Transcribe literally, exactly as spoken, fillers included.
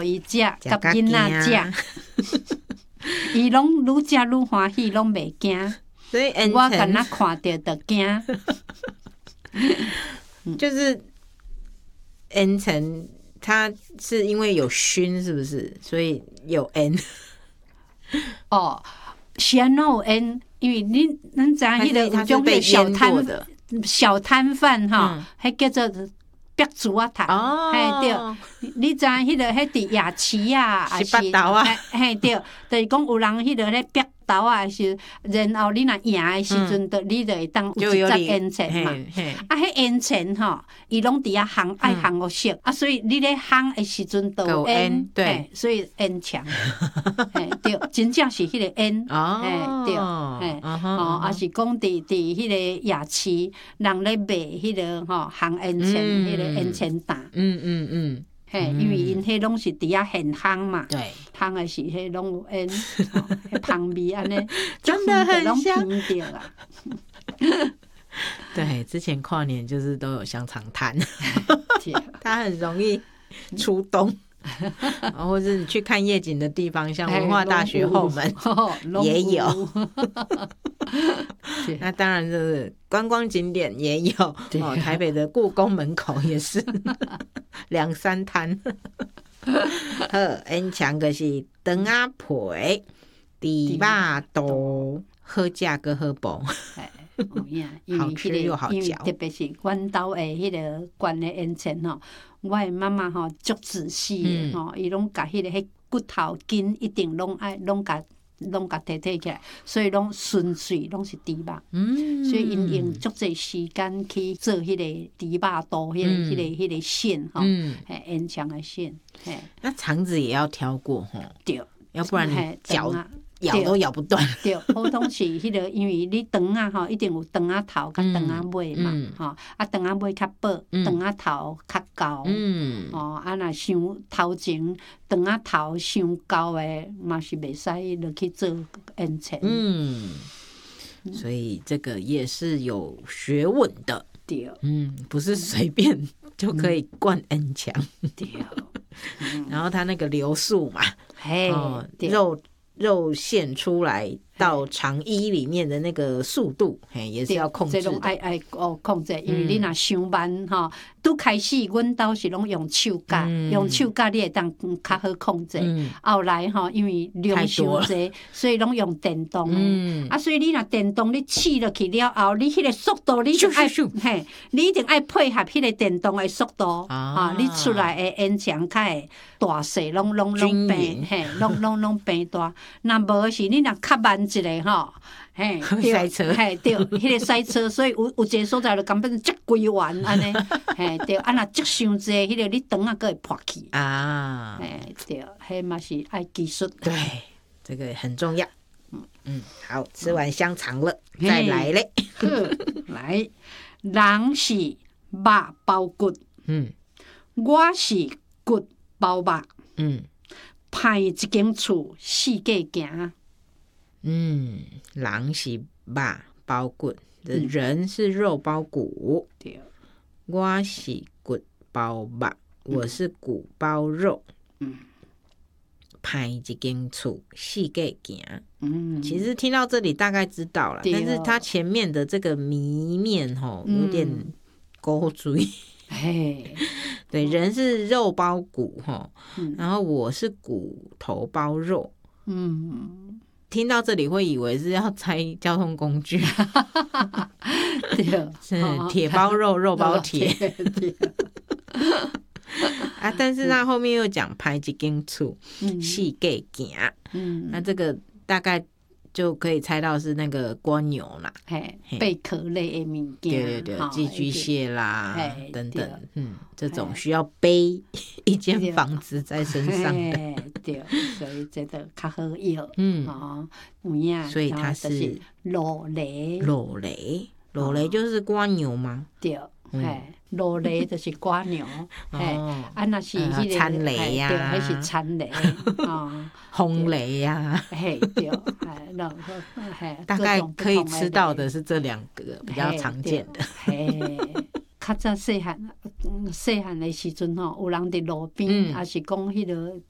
伊食，甲囡仔食，伊拢愈食愈欢喜，拢袂惊。 所以我敢若看到就惊。 就是烟尘，它是因为有熏，是不是？所以有烟。 哦，是安怎有烟？因为你咱知影迄个有种小摊小摊贩哈，迄、嗯、叫做白竹啊头，嘿、哦、对，你知影迄个迄伫夜市啊， 还是八斗啊？ 嘿对，就是讲有人迄个咧白豆啊是，然后你若赢的时阵，就、嗯、你就会当有一只烟钱嘛。啊，迄烟钱吼，伊拢伫遐烘爱烘个色，啊，所以你咧烘的时阵就有烟，对，所以烟强，嘿对，真正是迄个烟，哦，对，嘿，哦，啊是讲伫伫迄个夜市，人咧卖迄个吼烘烟钱，迄个烟钱担，嗯嗯嗯。嘿，因为因迄拢是伫遐现烘嘛，对，烘的是迄拢有烟，迄香味安尼， 真的很香。对，之前跨年就是都有香肠摊，它很容易出冬。或者你去看夜景的地方，像文化大学后门也有。那当然就是观光景点也有，哦，台北的故宫门口也是两三摊。好，烟肠就是肠仔皮、猪肉肚，好食搁好补。好吃又好嚼， 特别是阮兜的迄个灌的烟肠吼，我的妈妈吼足仔细的吼，伊拢甲迄个迄骨头筋一定拢爱拢甲拢甲摕摕起来，所以拢纯粹拢是猪肉。嗯，所以因用足济时间去做迄个猪肉肚，迄个迄个迄个线吼，嘿，烟肠的线。嘿， 那肠子也要挑过吼， 对， 要不然你嚼。咬都咬不断。 对，普通是迄个，因为你肠啊吼，一定有肠仔头甲肠仔尾嘛，吼、嗯，啊肠仔尾较薄，肠仔头较厚，嗯，哦，啊若伤头前肠仔头伤厚的，嘛是袂使落去做烟肠。嗯， 所以这个也是有学问的。 对， 嗯，不是随便就可以灌烟肠。对，然后它那个流速嘛，嘿、哦，肉。肉馅出来到肠衣里面的那个速度，嘿，也是要控制的。 这种爱爱哦控制，因为你若伤慢哈，拄开始阮兜是拢用手夹，用手夹你会当较好控制。后来哈，因为量伤济，所以拢用电动的。啊，所以你若电动你试落去了后，你迄个速度你就爱嘿，你一定爱配合迄个电动的速度啊，你出来的烟肠较会大细，拢拢拢变嘿，拢拢拢变大。那无是你若较慢一下吼，嘿， 塞车， 嘿对，迄个塞车，所以有有一个所在就根本足规弯安尼，嘿对，啊若足伤济，迄个你肠啊佫会破去啊，嘿对，迄嘛是爱技术， 对，这个很重要。嗯嗯，好，吃完香肠了，再来嘞， 来，人是肉包骨，嗯，我是骨包肉，嗯。歹一间厝，四界行。 嗯，人是肉包骨，嗯、人是肉包骨。对，我是骨包肉，我是骨包肉。嗯，歹一间厝，四界行。嗯，其实听到这里大概知道了，但是它前面的这个谜面吼，有点勾嘴。嘿，对，人是肉包骨哈，嗯、然后我是骨头包肉。嗯，听到这里会以为是要猜交通工具，对，是铁包肉，肉包铁。啊，但是他后面又讲歹一间厝，四界行。嗯，那这个大概。就可以猜到是那个蜗牛啦， 嘿，贝壳类的物件， 对对对，寄居蟹啦等等，嗯，这种需要背一间房子在身上的， 对，所以这个较好用，嗯，哦，有影， 所以它是螺雷， 螺雷，螺雷就是蜗牛吗？ 对，嘿。螺雷就是蜗牛，嘿，啊那是迄个参雷呀， 对，还是参雷啊， 红雷呀， 嘿对，然后嘿， 大概可以吃到的是这两个比较常见的。 嘿，较早细汉细汉的时阵吼，有人伫路边，也是讲迄个